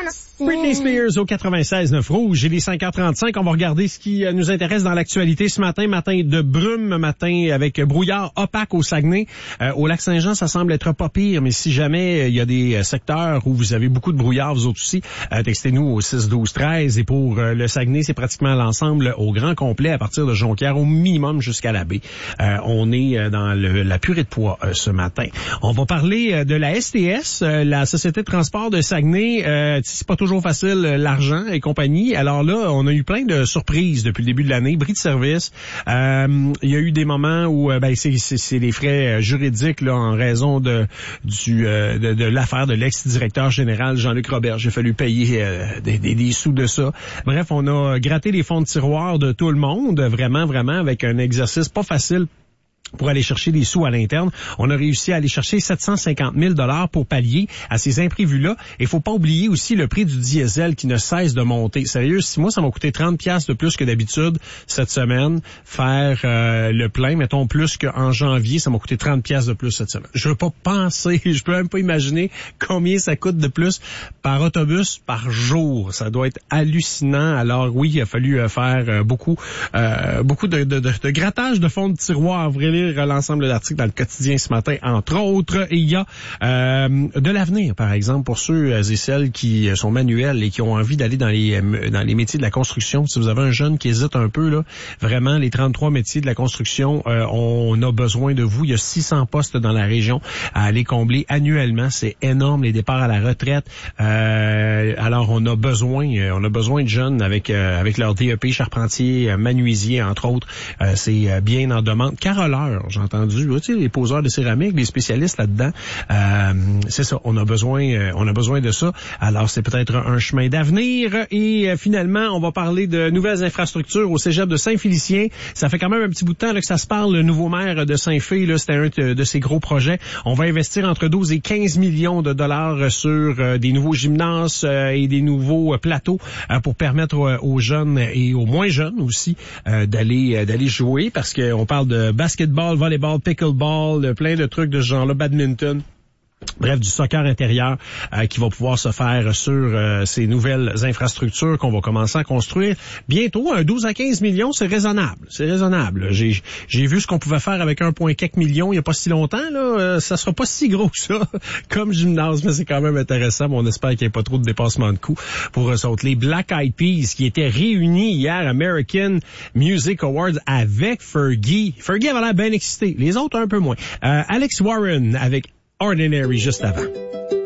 Britney Spears au 96.9 Rouge. Il est 5h35. On va regarder ce qui nous intéresse dans l'actualité ce matin. Matin de brume, matin avec brouillard opaque au Saguenay. Au Lac-Saint-Jean, ça semble être pas pire, mais si jamais il y a des secteurs où vous avez beaucoup de brouillard, vous autres aussi, textez-nous au 6-12-13. Et pour le Saguenay, c'est pratiquement l'ensemble au grand complet à partir de Jonquière, au minimum jusqu'à la baie. On est dans la purée de pois ce matin. On va parler de la STS, la Société de transport de Saguenay. C'est pas toujours facile, l'argent et compagnie. Alors là, on a eu plein de surprises depuis le début de l'année. Bris de service. Il y a eu des moments où c'est les frais juridiques là en raison de l'affaire de l'ex-directeur général Jean-Luc Robert. J'ai fallu payer des sous de ça. Bref, on a gratté les fonds de tiroir de tout le monde, vraiment, avec un exercice pas facile pour aller chercher des sous à l'interne. On a réussi à aller chercher 750 000 $ pour pallier à ces imprévus-là. Et faut pas oublier aussi le prix du diesel qui ne cesse de monter. Sérieux, si moi, ça m'a coûté 30$ de plus que d'habitude cette semaine, faire le plein, mettons plus qu'en janvier, ça m'a coûté 30$ de plus cette semaine. Je veux pas penser, je peux même pas imaginer combien ça coûte de plus par autobus par jour. Ça doit être hallucinant. Alors oui, il a fallu faire beaucoup de grattage de fonds de tiroir, vraiment. L'ensemble de l'article dans le quotidien ce matin, entre autres. Et il y a de l'avenir, par exemple, pour ceux et celles qui sont manuels et qui ont envie d'aller dans les métiers de la construction. Si vous avez un jeune qui hésite un peu, là, vraiment, les 33 métiers de la construction, on a besoin de vous. Il y a 600 postes dans la région à aller combler annuellement. C'est énorme, les départs à la retraite. Alors, on a besoin de jeunes avec leur DEP, charpentier, menuisier, entre autres. C'est bien en demande. Caroleur, j'ai entendu, tu sais, les poseurs de céramique, les spécialistes là-dedans. C'est ça, on a besoin de ça. Alors, c'est peut-être un chemin d'avenir. Et finalement, on va parler de nouvelles infrastructures au cégep de Saint-Félicien. Ça fait quand même un petit bout de temps là, que ça se parle. Le nouveau maire de Saint-Fé, là, c'était un de ses gros projets. On va investir entre 12 et 15 millions de dollars sur des nouveaux gymnases et des nouveaux plateaux pour permettre aux jeunes et aux moins jeunes aussi d'aller jouer, parce qu'on parle de basketball, volleyball, pickleball, plein de trucs de ce genre-là, badminton. Bref, du soccer intérieur qui va pouvoir se faire sur ces nouvelles infrastructures qu'on va commencer à construire bientôt. Un 12 à 15 millions, c'est raisonnable. C'est raisonnable. J'ai vu ce qu'on pouvait faire avec 1,4 million il y a pas si longtemps. Là, ça sera pas si gros que ça comme gymnase, mais c'est quand même intéressant. On espère qu'il n'y ait pas trop de dépassement de coûts pour eux autres. Les Black Eyed Peas qui étaient réunis hier American Music Awards avec Fergie. Fergie avait l'air bien excité. Les autres un peu moins. Alex Warren avec Ordinary juste avant.